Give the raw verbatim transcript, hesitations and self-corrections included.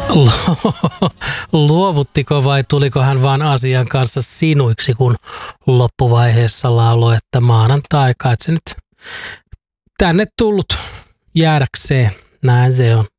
Luovuttiko vai tuliko hän vaan asian kanssa sinuiksi, kun loppuvaiheessa lauloi, että maanantai-aika, että se nyt tänne tullut jäädäkseen. Näin se on.